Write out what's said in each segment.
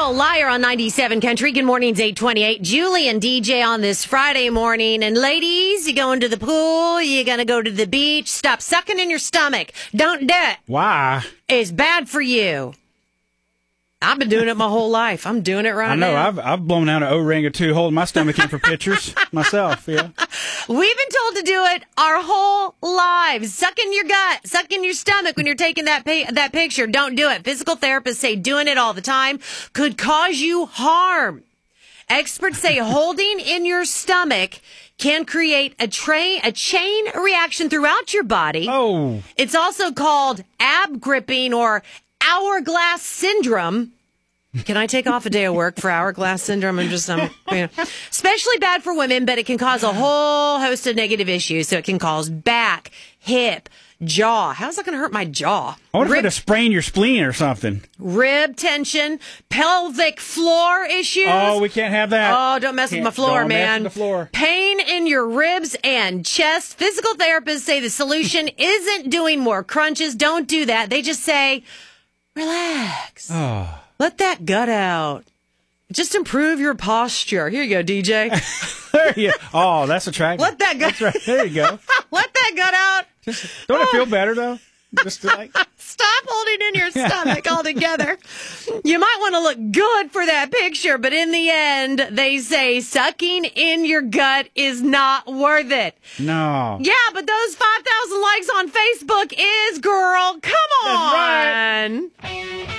Girl Liar on 97 Country. Good morning, it's 8:28. Julie and DJ on this Friday morning. And ladies, you going to the pool, you going to go to the beach. Stop sucking in your stomach. Don't do it. Why? It's bad for you. I've been doing it my whole life. I'm doing it right now. I know. I've blown out an O-ring or two holding my stomach in for pictures myself. Yeah. We've been told to do it our whole lives. Suck in your gut, suck in your stomach when you're taking that picture. Don't do it. Physical therapists say doing it all the time could cause you harm. Experts say holding in your stomach can create a chain reaction throughout your body. Oh. It's also called ab gripping or hourglass syndrome. Can I take off a day of work for hourglass syndrome? Especially bad for women, but it can cause a whole host of negative issues. So it can cause back, hip, jaw. How's that going to hurt my jaw? I wonder if it'll sprain your spleen or something. Rib tension, pelvic floor issues. Oh, we can't have that. Oh, don't mess with my floor, don't man. Mess with the floor. Pain in your ribs and chest. Physical therapists say the solution isn't doing more crunches. Don't do that. They just say, relax. Oh. Let that gut out. Just improve your posture. Here you go, DJ. There you go. Oh, that's attractive. Let that gut. That's right. There you go. Let that gut out. Don't it feel better, though? Just like... Stop holding in your stomach altogether. You might want to look good for that picture, but in the end, they say sucking in your gut is not worth it. No. Yeah, but those 5,000 likes on Facebook is, girl. Come on. That's right.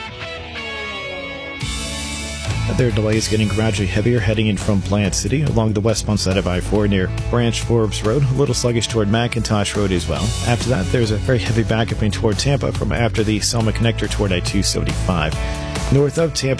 There are delays getting gradually heavier heading in from Plant City along the westbound side of I-4 near Branch Forbes Road, a little sluggish toward McIntosh Road as well. After that, there's a very heavy backup in toward Tampa from after the Selma connector toward I-275. North of Tampa,